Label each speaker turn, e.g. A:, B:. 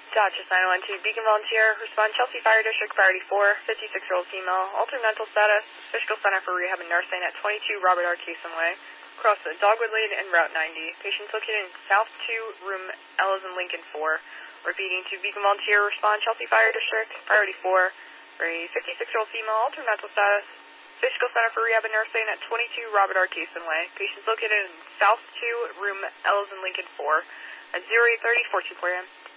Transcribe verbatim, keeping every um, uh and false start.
A: Dodge nine one two, Beacon Volunteer, respond Chelsea Fire District, priority four, fifty-six-year-old female, altered mental status, Fishkill Center for Rehab and Nursing at twenty-two Robert R. Cason Way, across the Dogwood Lane and Route ninety. Patients located in South two, room L as in Lincoln four. Repeating to Beacon Volunteer, respond Chelsea Fire District, priority four, for a fifty-six-year-old female, altered mental status, Fishkill Center for Rehab and Nursing at twenty-two Robert R. Cason Way. Patients located in South two, room L as in Lincoln four, at zero eight thirty, four two four A M.